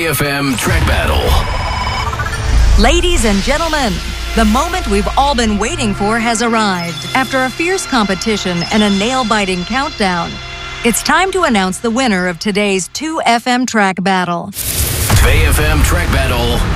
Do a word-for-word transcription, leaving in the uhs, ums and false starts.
Today F M Track Battle. Ladies and gentlemen, the moment we've all been waiting for has arrived. After a fierce competition and a nail-biting countdown, it's time to announce the winner of today's two F M Track Battle. Today F M Track Battle